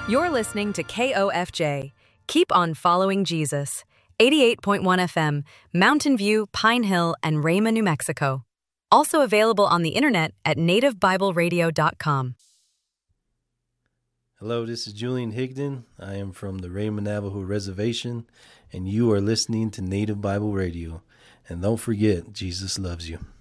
You're listening to KOFJ. Keep on following Jesus. 88.1 FM, Mountain View, Pine Hill, and Rayma, New Mexico. Also available on the internet at nativebibleradio.com. Hello, this is Julian Higdon. I am from the Rayma Navajo Reservation, and you are listening to Native Bible Radio. And don't forget, Jesus loves you.